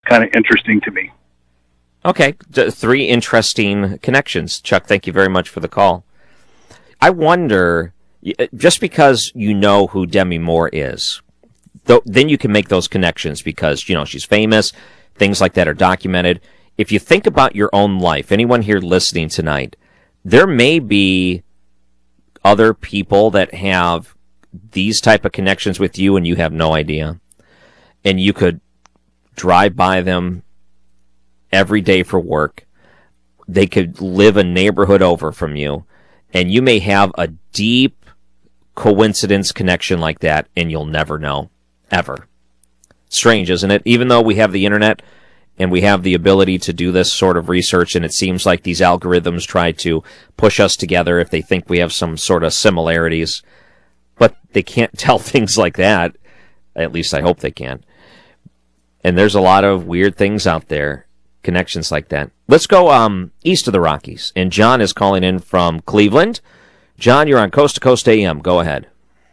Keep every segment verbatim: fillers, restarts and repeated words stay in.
kind of interesting to me. Okay, three interesting connections. Chuck, thank you very much for the call. I wonder, just because you know who Demi Moore is, then you can make those connections because, you know, she's famous, things like that are documented. If you think about your own life, anyone here listening tonight, there may be other people that have these type of connections with you and you have no idea. And you could drive by them every day for work. They could live a neighborhood over from you. And you may have a deep coincidence connection like that and you'll never know. Ever. Strange, isn't it? Even though we have the internet and we have the ability to do this sort of research, and it seems like these algorithms try to push us together if they think we have some sort of similarities, but they can't tell things like that. At least I hope they can. And there's a lot of weird things out there, connections like that. Let's go um, east of the Rockies, and John is calling in from Cleveland. John, you're on Coast to Coast A M. Go ahead.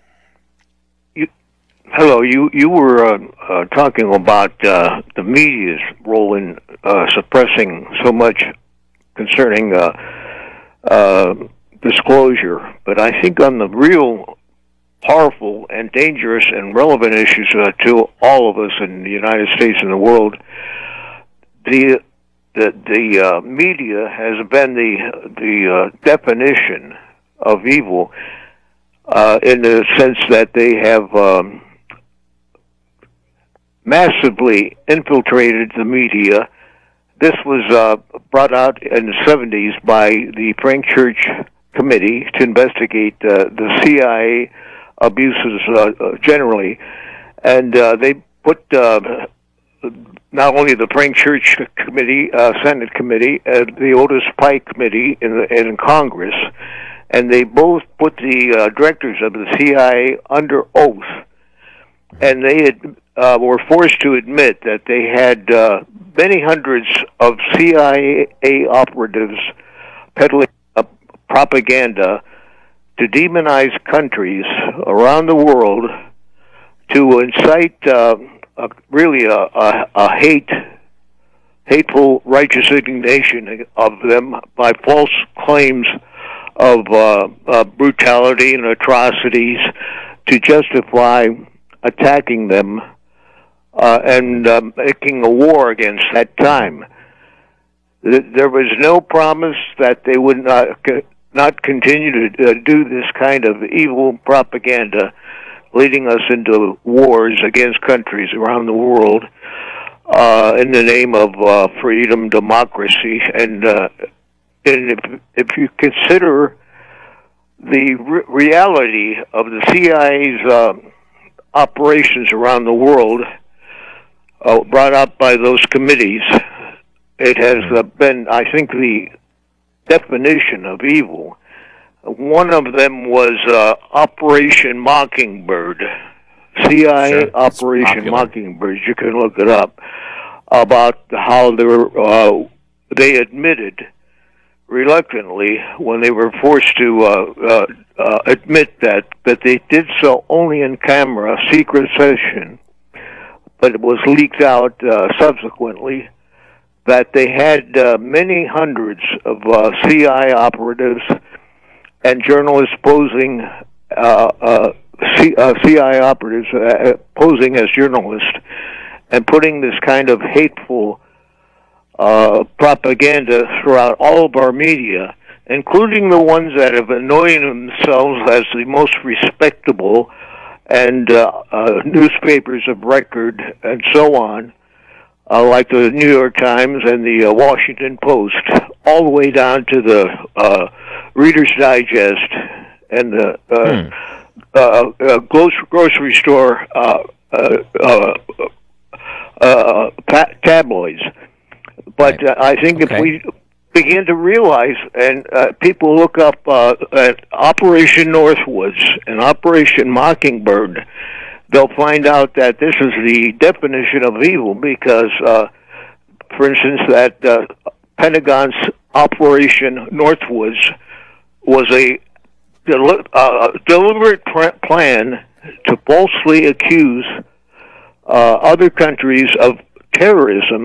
Hello, you you were uh, uh, talking about uh, the media's role in uh, suppressing so much concerning uh, uh, disclosure, but I think on the real powerful and dangerous and relevant issues uh, to all of us in the United States and the world, the the, the uh, media has been the the uh, definition of evil uh, in the sense that they have Um, massively infiltrated the media. This was uh, brought out in the seventies by the Frank Church Committee to investigate uh, the C I A abuses uh, generally. And uh, they put uh, not only the Frank Church Committee, uh, Senate Committee, uh, the Otis Pike Committee in, the, in Congress, and they both put the uh, directors of the C I A under oath. And they had, uh, were forced to admit that they had uh, many hundreds of C I A operatives peddling uh, propaganda to demonize countries around the world, to incite uh, a, really a, a, a hate, hateful, righteous indignation of them by false claims of uh, uh, brutality and atrocities to justify attacking them uh, and uh, making a war against that time. There was no promise that they would not not continue to uh, do this kind of evil propaganda, leading us into wars against countries around the world uh, in the name of uh, freedom, democracy, and uh, and if, if you consider the re- reality of the C I A's uh, operations around the world uh, brought up by those committees, it has uh, been, I think, the definition of evil. One of them was uh, Operation Mockingbird, C I A sure. Operation Mockingbird. You can look it up, about how they were, uh, they admitted reluctantly when they were forced to uh, uh, uh, admit that, that they did so only in camera, secret session, but it was leaked out uh, subsequently that they had uh, many hundreds of uh, C I A operatives and journalists posing, uh, uh, C, uh, C I A operatives uh, posing as journalists and putting this kind of hateful Uh, propaganda throughout all of our media, including the ones that have anointed themselves as the most respectable and uh, uh, newspapers of record and so on, uh, like the New York Times and the uh, Washington Post, all the way down to the uh, Reader's Digest and the uh, hmm. uh, uh, grocery store uh, uh, uh, uh, uh, tabloids. But uh, I think okay. if we begin to realize, and uh, people look up uh, at Operation Northwoods and Operation Mockingbird, they'll find out that this is the definition of evil because, uh, for instance, that uh, Pentagon's Operation Northwoods was a del- uh, deliberate pr- plan to falsely accuse uh, other countries of terrorism